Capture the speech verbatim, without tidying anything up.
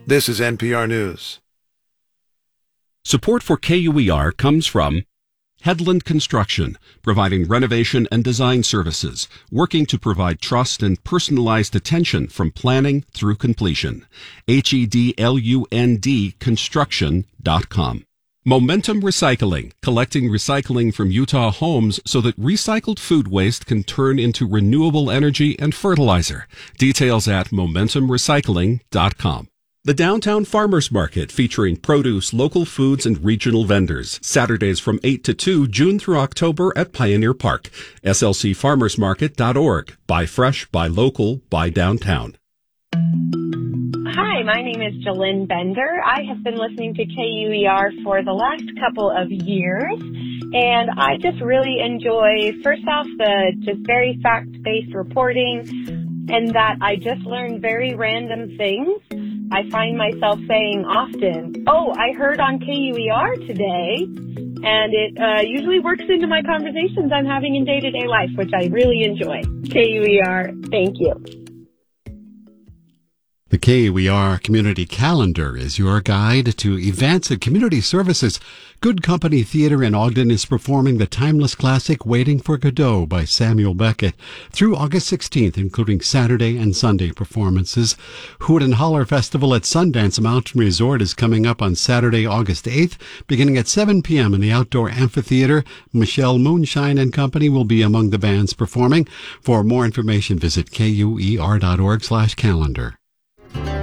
This is N P R News. Support for K U E R comes from Headland Construction, providing renovation and design services, working to provide trust and personalized attention from planning through completion. H E D L U N D construction dot com. Momentum Recycling, collecting recycling from Utah homes so that recycled food waste can turn into renewable energy and fertilizer. Details at momentum recycling dot com. The Downtown Farmers Market, featuring produce, local foods, and regional vendors. Saturdays from eight to two, June through October at Pioneer Park. S L C farmers market dot org. Buy fresh, buy local, buy downtown. Hi, my name is Jalynn Bender. I have been listening to K U E R for the last couple of years, and I just really enjoy, first off, the just very fact-based reporting, and that I just learn very random things. I find myself saying often, oh, I heard on K U E R today, and it uh, usually works into my conversations I'm having in day-to-day life, which I really enjoy. K U E R, thank you. The K U E R Community Calendar is your guide to events and community services. Good Company Theater in Ogden is performing the timeless classic Waiting for Godot by Samuel Beckett through August sixteenth, including Saturday and Sunday performances. Hoot and Holler Festival at Sundance Mountain Resort is coming up on Saturday, August eighth, beginning at seven p.m. in the outdoor amphitheater. Michelle Moonshine and Company will be among the bands performing. For more information, visit K U E R dot org slash calendar.